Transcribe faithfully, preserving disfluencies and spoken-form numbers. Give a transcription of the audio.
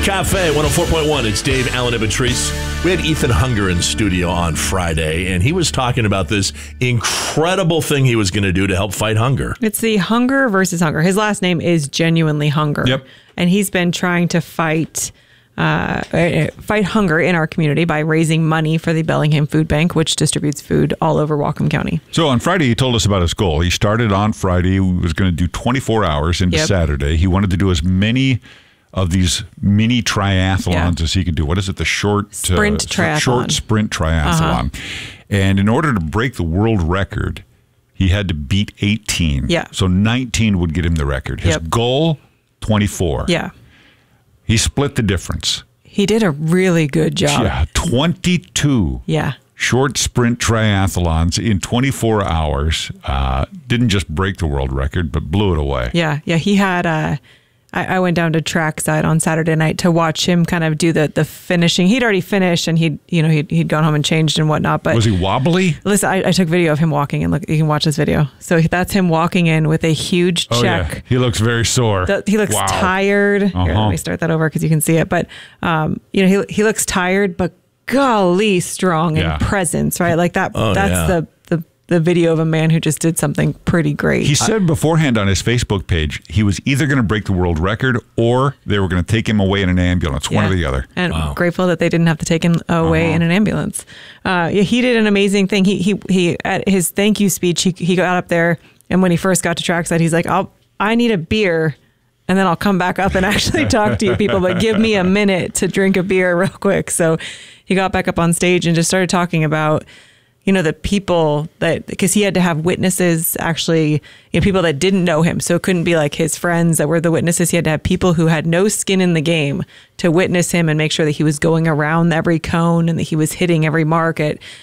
Cafe, one oh four point one. It's Dave, Alan, and Patrice. We had Ethan Hunger in studio on Friday, and he was talking about this incredible thing he was going to do to help fight hunger. It's the Hunger versus Hunger. His last name is Genuinely Hunger. Yep. And he's been trying to fight uh, fight hunger in our community by raising money for the Bellingham Food Bank, which distributes food all over Whatcom County. So on Friday, he told us about his goal. He started on Friday. He was going to do twenty-four hours into Yep. Saturday. He wanted to do as many of these mini triathlons Yeah. as he could do. What is it? The short Sprint uh, triathlon. Short sprint triathlon. Uh-huh. And in order to break the world record, he had to beat eighteen. Yeah. So nineteen would get him the record. His Yep. goal, twenty-four. Yeah. He split the difference. He did a really good job. Yeah, twenty-two. Yeah. Short sprint triathlons in twenty-four hours. Uh, didn't just break the world record, but blew it away. Yeah. Yeah. He had uh I, I went down to trackside on Saturday night to watch him kind of do the the finishing. He'd already finished and he'd you know he'd, he'd gone home and changed and whatnot. But Was he wobbly? listen, I, I took video of him walking and look. You can watch this video. So that's him walking in with a huge Oh, check. yeah. He looks very sore. The- he looks Wow. tired. Here, Uh-huh. let me start that over because you can see it. But um, you know, he he looks tired, but golly, strong Yeah. and presence, right? Like that. Oh, that's yeah. the the the video of a man who just did something pretty great. He said beforehand on his Facebook page he was either going to break the world record or they were going to take him away in an ambulance, one or the other. And grateful that they didn't have to take him away Uh-huh. in an ambulance. Uh, yeah, he did an amazing thing. He he he at his thank you speech, he he got up there, and when he first got to trackside, he's like, "I'll I need a beer, and then I'll come back up and actually talk to you people, but give me a minute to drink a beer real quick." So he got back up on stage and just started talking about, you know, the people that, because he had to have witnesses, actually, you know, people that didn't know him. So it couldn't be like his friends that were the witnesses. He had to have people who had no skin in the game to witness him and make sure that he was going around every cone and that he was hitting every mark at,